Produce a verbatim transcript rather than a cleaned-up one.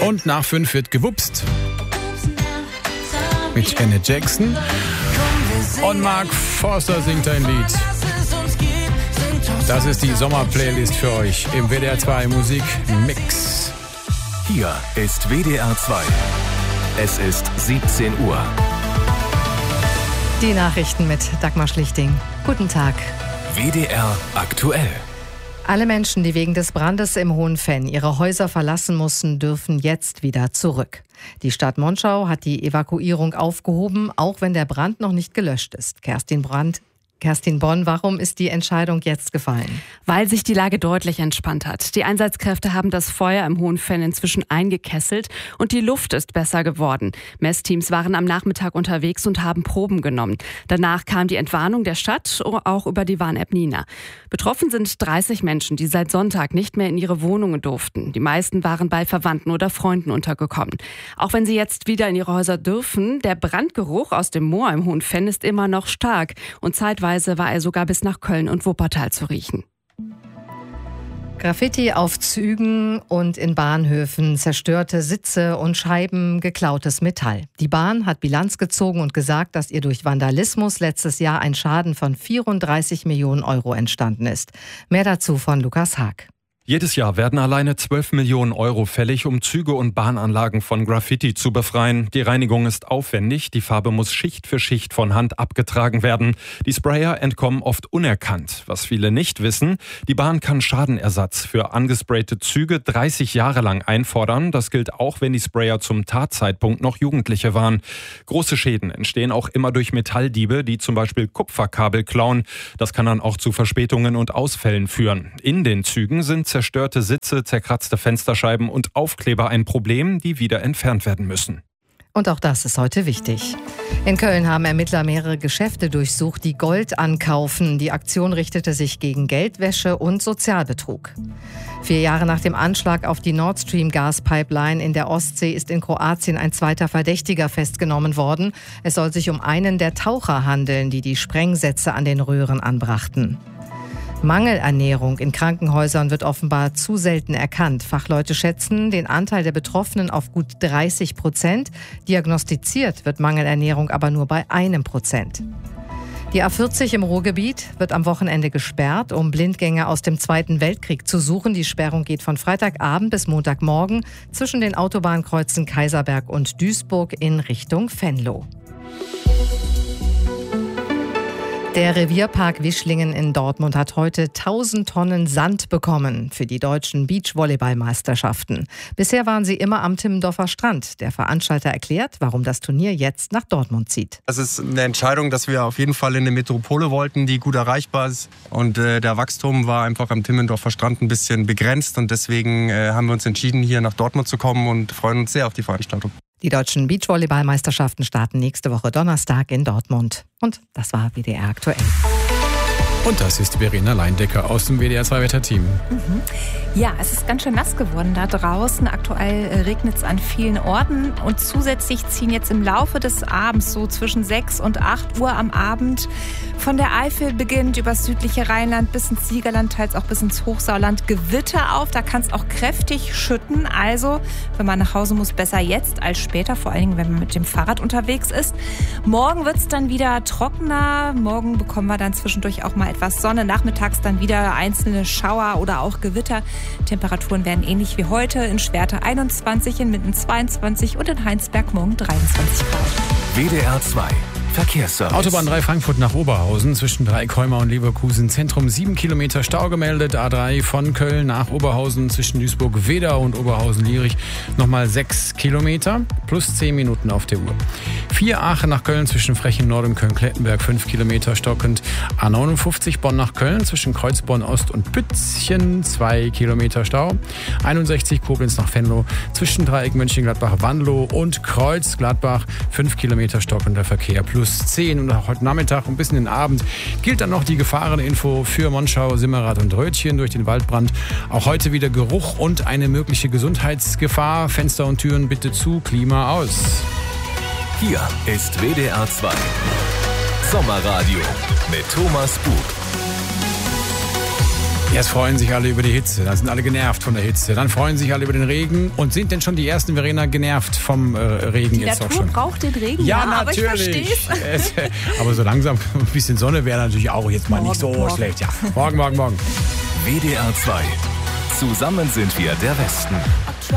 Und nach fünf wird gewupst. Mit Janet Jackson. Und Mark Forster singt ein Lied. Das ist die Sommerplaylist für euch im W D R zwei Musik Mix. Hier ist W D R zwei. Es ist siebzehn Uhr. Die Nachrichten mit Dagmar Schlichting. Guten Tag. W D R aktuell. Alle Menschen, die wegen des Brandes im Hohenfenn ihre Häuser verlassen mussten, dürfen jetzt wieder zurück. Die Stadt Monschau hat die Evakuierung aufgehoben, auch wenn der Brand noch nicht gelöscht ist. Kerstin Brandt. Kerstin Bonn, warum ist die Entscheidung jetzt gefallen? Weil sich die Lage deutlich entspannt hat. Die Einsatzkräfte haben das Feuer im Hohenfenn inzwischen eingekesselt und die Luft ist besser geworden. Messteams waren am Nachmittag unterwegs und haben Proben genommen. Danach kam die Entwarnung der Stadt, auch über die Warn-App Nina. Betroffen sind dreißig Menschen, die seit Sonntag nicht mehr in ihre Wohnungen durften. Die meisten waren bei Verwandten oder Freunden untergekommen. Auch wenn sie jetzt wieder in ihre Häuser dürfen, der Brandgeruch aus dem Moor im Hohenfenn ist immer noch stark und zeitweise war er sogar bis nach Köln und Wuppertal zu riechen. Graffiti auf Zügen und in Bahnhöfen, zerstörte Sitze und Scheiben, geklautes Metall. Die Bahn hat Bilanz gezogen und gesagt, dass ihr durch Vandalismus letztes Jahr ein Schaden von vierunddreißig Millionen Euro entstanden ist. Mehr dazu von Lukas Haag. Jedes Jahr werden alleine zwölf Millionen Euro fällig, um Züge und Bahnanlagen von Graffiti zu befreien. Die Reinigung ist aufwendig, die Farbe muss Schicht für Schicht von Hand abgetragen werden. Die Sprayer entkommen oft unerkannt. Was viele nicht wissen, die Bahn kann Schadenersatz für angesprayte Züge dreißig Jahre lang einfordern. Das gilt auch, wenn die Sprayer zum Tatzeitpunkt noch Jugendliche waren. Große Schäden entstehen auch immer durch Metalldiebe, die zum Beispiel Kupferkabel klauen. Das kann dann auch zu Verspätungen und Ausfällen führen. In den Zügen sind zerstörte Sitze, zerkratzte Fensterscheiben und Aufkleber ein Problem, die wieder entfernt werden müssen. Und auch das ist heute wichtig. In Köln haben Ermittler mehrere Geschäfte durchsucht, die Gold ankaufen. Die Aktion richtete sich gegen Geldwäsche und Sozialbetrug. Vier Jahre nach dem Anschlag auf die Nord Stream Gaspipeline in der Ostsee ist in Kroatien ein zweiter Verdächtiger festgenommen worden. Es soll sich um einen der Taucher handeln, die die Sprengsätze an den Röhren anbrachten. Mangelernährung in Krankenhäusern wird offenbar zu selten erkannt. Fachleute schätzen den Anteil der Betroffenen auf gut dreißig Prozent. Diagnostiziert wird Mangelernährung aber nur bei einem Prozent. Die A vierzig im Ruhrgebiet wird am Wochenende gesperrt, um Blindgänger aus dem Zweiten Weltkrieg zu suchen. Die Sperrung geht von Freitagabend bis Montagmorgen zwischen den Autobahnkreuzen Kaiserberg und Duisburg in Richtung Venlo. Der Revierpark Wischlingen in Dortmund hat heute tausend Tonnen Sand bekommen für die deutschen Beachvolleyball-Meisterschaften. Bisher waren sie immer am Timmendorfer Strand. Der Veranstalter erklärt, warum das Turnier jetzt nach Dortmund zieht. Das ist eine Entscheidung, dass wir auf jeden Fall in eine Metropole wollten, die gut erreichbar ist. Und äh, der Wachstum war einfach am Timmendorfer Strand ein bisschen begrenzt. Und deswegen äh, haben wir uns entschieden, hier nach Dortmund zu kommen und freuen uns sehr auf die Veranstaltung. Die deutschen Beachvolleyball-Meisterschaften starten nächste Woche Donnerstag in Dortmund. Und das war W D R aktuell. Und das ist Verena Leindecker aus dem W D R zwei Wetterteam. Mhm. Ja, es ist ganz schön nass geworden da draußen. Aktuell regnet es an vielen Orten. Und zusätzlich ziehen jetzt im Laufe des Abends, so zwischen sechs und acht Uhr am Abend, von der Eifel beginnt übers südliche Rheinland bis ins Siegerland, teils auch bis ins Hochsauerland Gewitter auf. Da kann es auch kräftig schütten. Also, wenn man nach Hause muss, besser jetzt als später, vor allen Dingen, wenn man mit dem Fahrrad unterwegs ist. Morgen wird es dann wieder trockener. Morgen bekommen wir dann zwischendurch auch mal etwas Sonne. Nachmittags dann wieder einzelne Schauer oder auch Gewitter. Temperaturen werden ähnlich wie heute. In Schwerte einundzwanzig, in Minden zweiundzwanzig und in Heinsberg morgen dreiundzwanzig Grad. W D R zwei Verkehrsservice. Autobahn drei Frankfurt nach Oberhausen zwischen Dreikäumer und Leverkusen Zentrum sieben Kilometer Stau gemeldet. A drei von Köln nach Oberhausen zwischen Duisburg-Wedau und Oberhausen-Lierich nochmal sechs Kilometer plus zehn Minuten auf der Uhr. vier Aachen nach Köln zwischen Frechen Nord und Köln-Klettenberg fünf Kilometer stockend. A neunundfünfzig Bonn nach Köln zwischen Kreuzborn Ost und Pützchen zwei Kilometer Stau. einundsechzig Koblenz nach Venlo zwischen Dreieck Mönchengladbach-Wanlo und Kreuz-Gladbach fünf Kilometer stockender Verkehr plus zehn. Und auch heute Nachmittag und bis in den Abend gilt dann noch die Gefahreninfo für Monschau, Simmerath und Rötchen durch den Waldbrand. Auch heute wieder Geruch und eine mögliche Gesundheitsgefahr. Fenster und Türen bitte zu, Klima aus. Hier ist W D R zwei Sommerradio mit Thomas Bug. Erst freuen sich alle über die Hitze, dann sind alle genervt von der Hitze. Dann freuen sich alle über den Regen. Und sind denn schon die ersten, Verena, genervt vom äh, Regen die jetzt Natur auch schon? braucht den Regen, ja, ja, natürlich. aber ich versteh's. Aber so langsam ein bisschen Sonne wäre natürlich auch jetzt mal morgen, nicht so morgen. schlecht. Ja, morgen, morgen, morgen. W D R zwei. Zusammen sind wir der Westen.